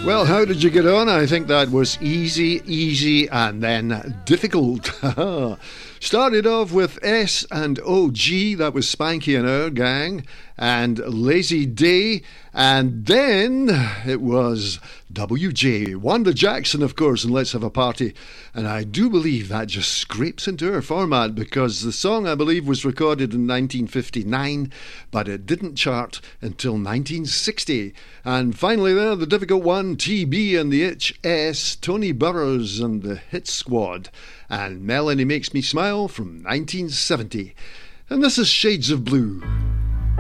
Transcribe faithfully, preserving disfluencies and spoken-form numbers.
Well, how did you get on? I think that was easy, easy, and then difficult. Started off with S and O G, that was Spanky and Our Gang, and Lazy Day, and then it was W J, Wanda Jackson, of course, and Let's Have a Party. And I do believe that just scrapes into our format because the song, I believe, was recorded in nineteen fifty-nine, but it didn't chart until nineteen sixty. And finally there, the difficult one, T B and the H S, Tony Burrows and the Hit Squad, and Melanie Makes Me Smile from nineteen seventy. And this is Shades of Blue.